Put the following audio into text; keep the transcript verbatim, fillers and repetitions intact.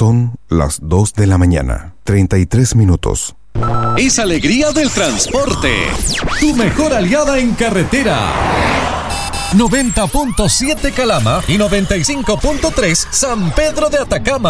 Son las dos de la mañana, treinta y tres minutos. Es alegría del transporte. Tu mejor aliada en carretera. noventa punto siete Calama y noventa y cinco punto tres San Pedro de Atacama.